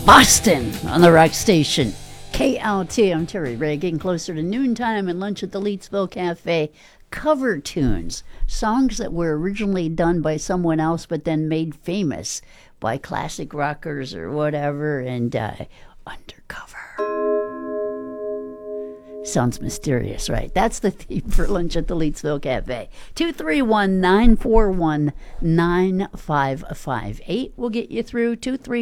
Boston on the rock station. KLT, I'm Terry Ray, getting closer to noontime and lunch at the Leetsville Cafe. Cover tunes, songs that were originally done by someone else but then made famous by classic rockers or whatever, and undercover. Sounds mysterious, right? That's the theme for lunch at the Leetsville Cafe. 231-941-9558. We'll get you through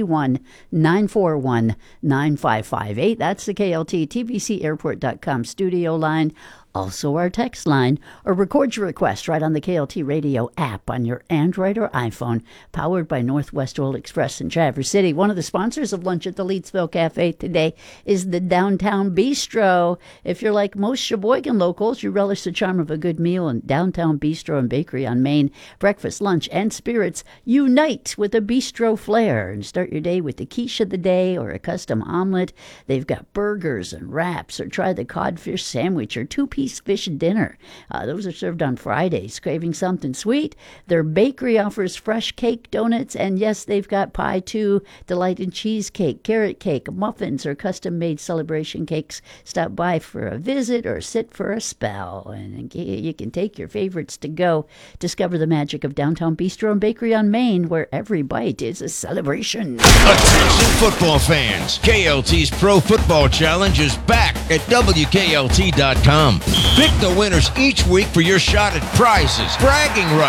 231-941-9558. That's the KLT TBCAirport.com studio line. Also our text line, or record your request right on the KLT radio app on your Android or iPhone, powered by Northwest Oil Express in Traverse City. One of the sponsors of Lunch at the Leetsville Cafe today is the Downtown Bistro. If you're like most Sheboygan locals, you relish the charm of a good meal in Downtown Bistro and Bakery on Main. Breakfast, lunch, and spirits unite with a bistro flair, and start your day with the quiche of the day or a custom omelet. They've got burgers and wraps, or try the codfish sandwich or two-piece fish dinner. Those are served on Fridays. Craving something sweet? Their bakery offers fresh cake, donuts, and yes, they've got pie too. Delight in cheesecake, carrot cake, muffins, or custom-made celebration cakes. Stop by for a visit or sit for a spell. And you can take your favorites to go. Discover the magic of Downtown Bistro and Bakery on Main, where every bite is a celebration. Attention football fans. KLT's Pro Football Challenge is back at WKLT.com. Pick the winners each week for your shot at prizes, bragging rights,